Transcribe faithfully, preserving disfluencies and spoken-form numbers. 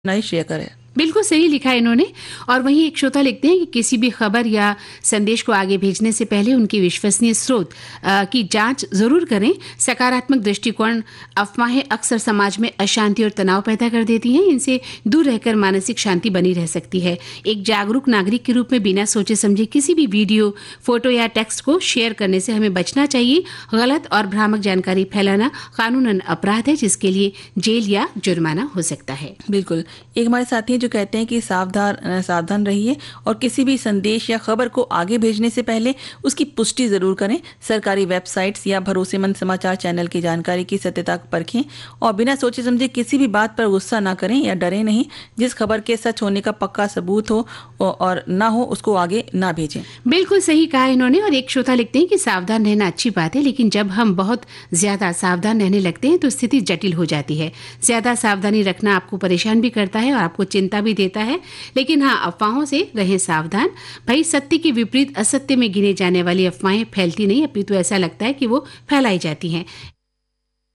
नहीं शेयर करें। बिल्कुल सही लिखा है इन्होंने। और वहीं एक श्रोता लिखते हैं कि किसी भी खबर या संदेश को आगे भेजने से पहले उनकी विश्वसनीय स्रोत आ, की जांच जरूर करें। सकारात्मक दृष्टिकोण अफवाहें अक्सर समाज में अशांति और तनाव पैदा कर देती हैं। इनसे दूर रहकर मानसिक शांति बनी रह सकती है। एक जागरूक नागरिक के रूप में बिना सोचे समझे किसी भी वीडियो, फोटो या टेक्स्ट को शेयर करने से हमें बचना चाहिए। गलत और भ्रामक जानकारी फैलाना कानूनन अपराध है, जिसके लिए जेल या जुर्माना हो सकता है। बिल्कुल। एक हमारे साथी जो कहते हैं कि सावधान सावधान रहिए और किसी भी संदेश या खबर को आगे भेजने से पहले उसकी पुष्टि जरूर करें। सरकारी वेबसाइट्स या भरोसेमंद समाचार चैनल की जानकारी की सत्यता परखें और बिना सोचे समझे किसी भी बात पर गुस्सा ना करें या डरे नहीं। जिस खबर के सच होने का पक्का सबूत हो और ना हो उसको आगे ना भेजें। बिल्कुल सही कहा इन्होंने। और एक श्रोता लिखते हैं कि सावधान रहना अच्छी बात है, लेकिन जब हम बहुत ज्यादा सावधान रहने लगते हैं तो स्थिति जटिल हो जाती है। ज्यादा सावधानी रखना आपको परेशान भी करता है और आपको चिंता भी देता है। लेकिन हाँ, अफवाहों से रहें सावधान। भाई, सत्य के विपरीत असत्य में गिने जाने वाली अफवाहें फैलती नहीं, अपितु ऐसा लगता है कि वो फैलाई जाती हैं।